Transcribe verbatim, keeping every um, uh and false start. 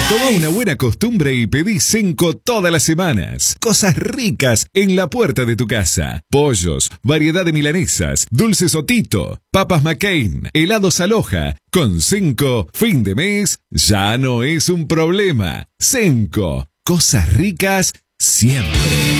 Toma una buena costumbre y pedí Senco todas las semanas. Cosas ricas en la puerta de tu casa. Pollos, variedad de milanesas, dulces Otito, papas McCain, helados Aloha. Con Senco, fin de mes ya no es un problema. Senco, cosas ricas siempre.